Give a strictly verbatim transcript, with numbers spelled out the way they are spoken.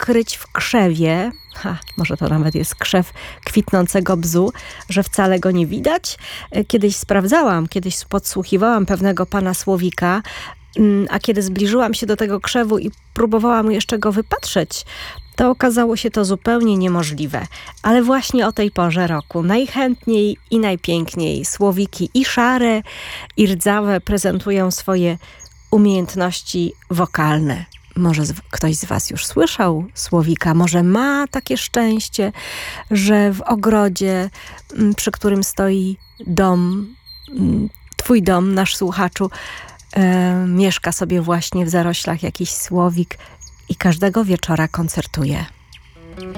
odkryć w krzewie, ha, może to nawet jest krzew kwitnącego bzu, że wcale go nie widać. Kiedyś sprawdzałam, kiedyś podsłuchiwałam pewnego pana Słowika, a kiedy zbliżyłam się do tego krzewu i próbowałam jeszcze go wypatrzeć, to okazało się to zupełnie niemożliwe. Ale właśnie o tej porze roku najchętniej i najpiękniej słowiki i szare, i rdzawe prezentują swoje umiejętności wokalne. Może z, ktoś z was już słyszał słowika, może ma takie szczęście, że w ogrodzie, przy którym stoi dom, twój dom, nasz słuchaczu, e, mieszka sobie właśnie w zaroślach jakiś słowik i każdego wieczora koncertuje.